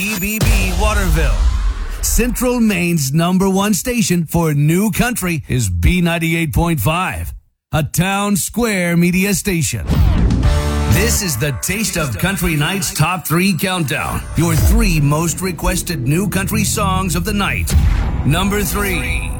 EBB Waterville. Central Maine's #1 station for new country is B98.5, a town square media station. This is the Taste of Country Night's Top 3 Countdown. Your 3 most requested new country songs of the night. Number 3.